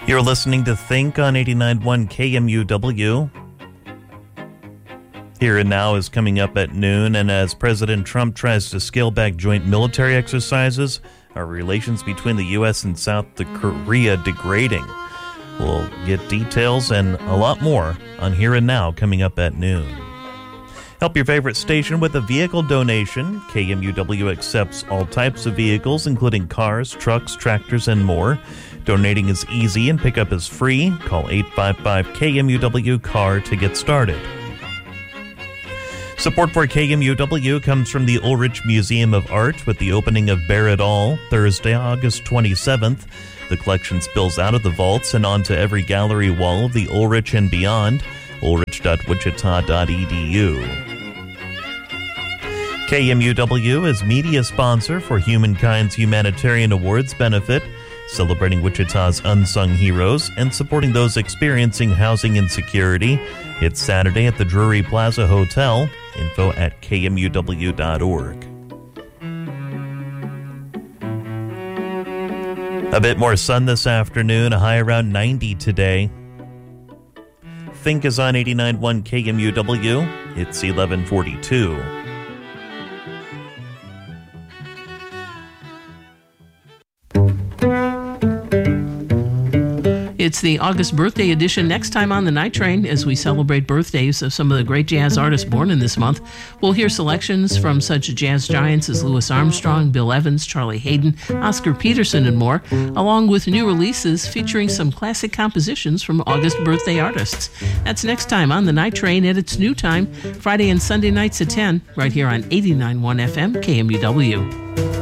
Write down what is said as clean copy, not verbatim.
You're listening to Think on 89.1 KMUW. Here and Now is coming up at noon, and as President Trump tries to scale back joint military exercises, are relations between the U.S. and South Korea degrading? We'll get details and a lot more on Here and Now coming up at noon. Help your favorite station with a vehicle donation. KMUW accepts all types of vehicles, including cars, trucks, tractors, and more. Donating is easy and pickup is free. Call 855-KMUW-CAR to get started. Support for KMUW comes from the Ulrich Museum of Art with the opening of Bear It All, Thursday, August 27th. The collection spills out of the vaults and onto every gallery wall of the Ulrich and beyond. ulrich.wichita.edu. KMUW is media sponsor for Humankind's Humanitarian Awards benefit, celebrating Wichita's unsung heroes and supporting those experiencing housing insecurity. It's Saturday at the Drury Plaza Hotel. Info at kmuw.org. A bit more sun this afternoon, a high around 90 today. Think is on 89.1 KMUW. It's 11:42. It's the August birthday edition next time on the Night Train as we celebrate birthdays of some of the great jazz artists born in this month. We'll hear selections from such jazz giants as Louis Armstrong, Bill Evans, Charlie Haydn, Oscar Peterson, and more, along with new releases featuring some classic compositions from August birthday artists. That's next time on the Night Train at its new time, Friday and Sunday nights at 10, right here on 89.1 FM KMUW.